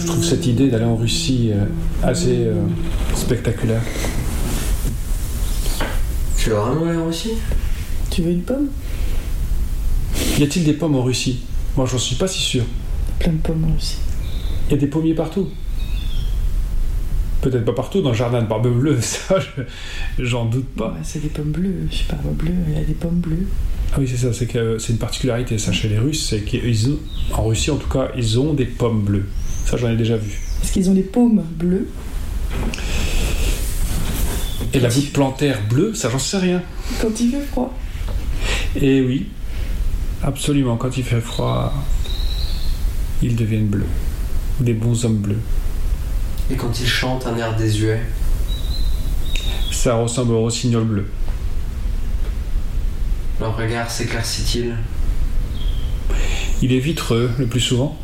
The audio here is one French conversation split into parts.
je trouve cette idée d'aller en Russie assez spectaculaire. Tu veux vraiment aller en Russie ? Tu veux une pomme ? Y a-t-il des pommes en Russie ? Moi, j'en suis pas si sûr. Plein de pommes en Russie. Il y a des pommiers partout. Peut-être pas partout, dans le jardin de Barbe-Bleue, ça, j'en doute pas. Ouais, c'est des pommes bleues, je sais pas, bleu, il y a des pommes bleues. Ah oui, c'est ça, c'est que c'est une particularité, ça, chez les Russes, c'est qu'en Russie, en tout cas, ils ont des pommes bleues. Ça, j'en ai déjà vu. Est-ce qu'ils ont des pommes bleues ? Et la voûte plantaire bleue, ça, j'en sais rien. Quand il fait froid. Et oui, absolument, quand il fait froid, ils deviennent bleus. Des bons hommes bleus. Et quand ils chantent un air désuet ? Ça ressemble au rossignol bleu. Leur regard s'éclaircit-il ? Il est vitreux, le plus souvent.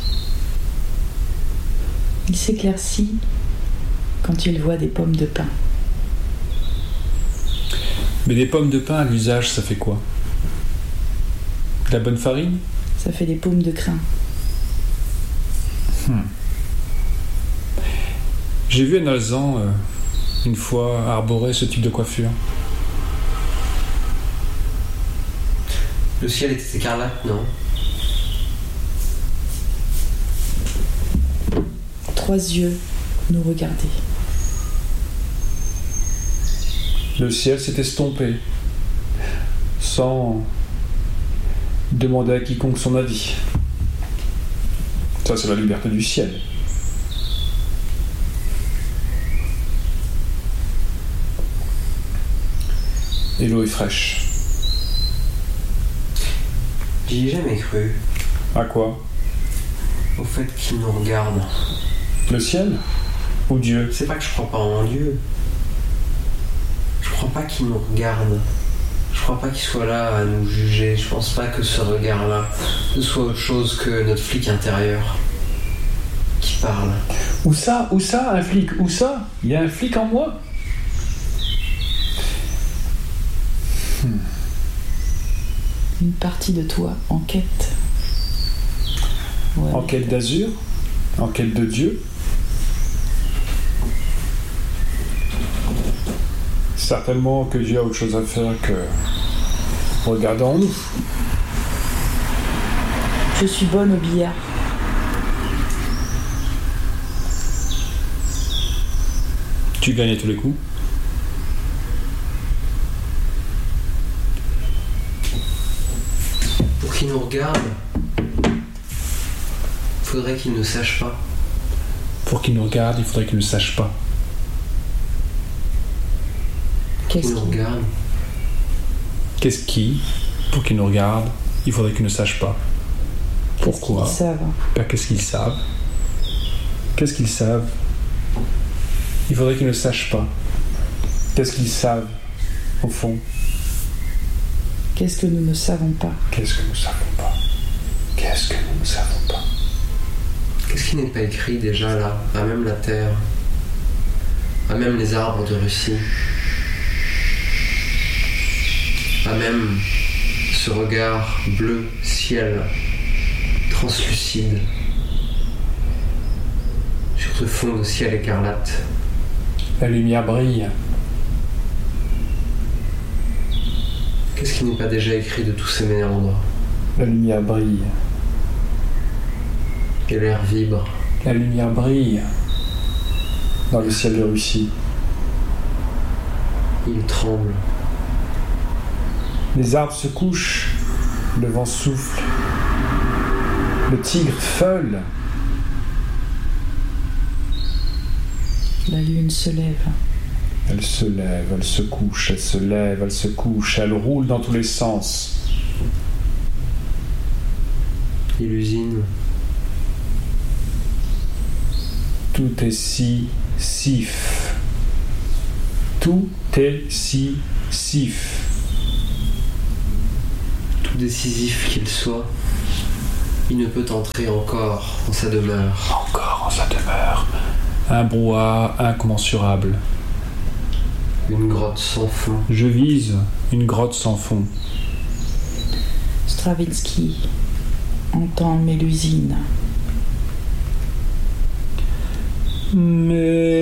Il s'éclaircit quand il voit des pommes de pin. Mais des pommes de pin à l'usage, ça fait quoi ? De la bonne farine ? Ça fait des pommes de crin. J'ai vu un Alezan, une fois, arborer ce type de coiffure. Le ciel était écarlate, non ? 3 yeux nous regardaient. Le ciel s'est estompé, sans demander à quiconque son avis. Ça, c'est la liberté du ciel. Et l'eau est fraîche. J'y ai jamais cru. À quoi ? Au fait qu'il nous regarde. Le ciel ? Ou Dieu ? C'est pas que je crois pas en Dieu. Je crois pas qu'il nous regarde. Je crois pas qu'il soit là à nous juger. Je pense pas que ce regard-là ne soit autre chose que notre flic intérieur qui parle. Où ça, un flic ? Où ça ? Il y a un flic en moi ? Une partie de toi en quête. Ouais. En quête d'azur ? En quête de Dieu ? Certainement que Dieu a autre chose à faire que regarder en nous. Je suis bonne au billard. Tu gagnes à tous les coups. Pour qu'il nous regarde, faudrait qu'il ne sache pas. Pour qu'il nous regarde, il faudrait qu'il ne sache pas. Qu'il nous regarde. Qu'est-ce qui, pour qu'il nous regarde, il faudrait qu'il ne sache pas. Pourquoi ? Qu'est-ce qu'ils savent ? Ben, qu'est-ce qu'ils savent ? Qu'est-ce qu'ils savent ? Il faudrait qu'ils ne sachent pas. Qu'est-ce qu'ils savent, au fond ? Qu'est-ce que nous ne savons pas ? Qu'est-ce que nous savons pas ? Qu'est-ce que nous ne savons pas ? Qu'est-ce qui n'est pas écrit déjà là, à même la terre, à même les arbres de Russie, à même ce regard bleu ciel translucide sur ce fond de ciel écarlate. La lumière brille. Qu'est-ce qui n'est pas déjà écrit de tous ces méandres ? La lumière brille. Et l'air vibre. La lumière brille dans le ciel de Russie. Il tremble. Les arbres se couchent, le vent souffle, le tigre feule. La lune se lève. Elle se lève, elle se couche, elle se lève, elle se couche, elle roule dans tous les sens. Et l'usine. Tout est si sif. Tout est si sif. Tout décisif qu'il soit, il ne peut entrer encore en sa demeure. Encore en sa demeure. Un brouhaha incommensurable. Une grotte sans fond. Je vise une grotte sans fond. Stravinsky entend Mélusine. Mais